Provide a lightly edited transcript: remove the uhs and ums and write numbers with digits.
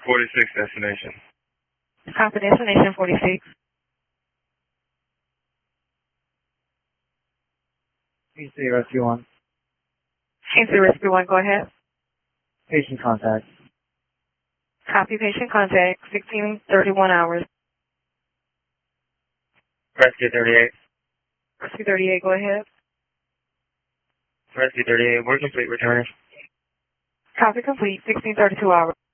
46 destination. Copy destination 46. P3 Rescue 1. P3 Rescue 1, go ahead. Patient contact. Copy patient contact, 1631 hours. Rescue 38. Rescue 38, go ahead. Rescue 38, we're complete returning. Copy complete, 1632 hours.